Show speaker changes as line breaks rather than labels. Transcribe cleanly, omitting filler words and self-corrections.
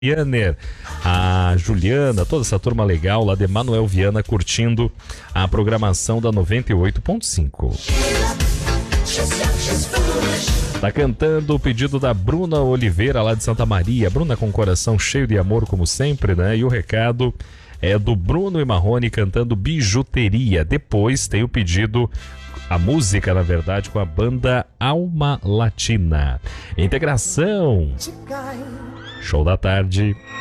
Vianer, a Juliana, toda essa turma legal lá de Manuel Viana curtindo a programação da 98.5. Tá cantando o pedido da Bruna Oliveira lá de Santa Maria. Bruna com coração cheio de amor como sempre, né? E o recado é do Bruno e Marrone cantando Bijuteria. Depois tem o pedido, a música na verdade, com a banda Alma Latina. Integração. Show da tarde.